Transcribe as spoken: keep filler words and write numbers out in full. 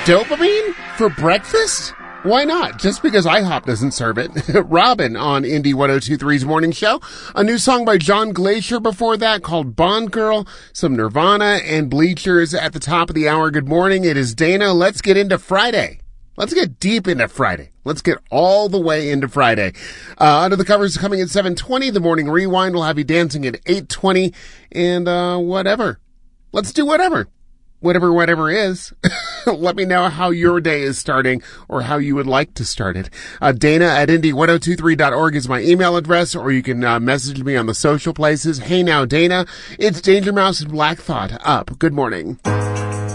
Dopamine for breakfast? Why not? Just because IHOP doesn't serve it. Robin on Indie ten twenty-three's morning show. A new song by John Glacier before that called Bond Girl. Some Nirvana and Bleachers at the top of the hour. Good morning. It is Dana. Let's get into Friday. Let's get deep into Friday. Let's get all the way into Friday. Uh, Under the Covers coming at seven twenty. The Morning Rewind will have you dancing at eight twenty. And, uh, whatever. Let's do whatever. Whatever, whatever is. Let me know how your day is starting or how you would like to start it. Uh, Dana at Indie ten twenty-three dot org is my email address, or you can uh, message me on the social places. Hey now, Dana. It's Danger Mouse and Black Thought up. Good morning.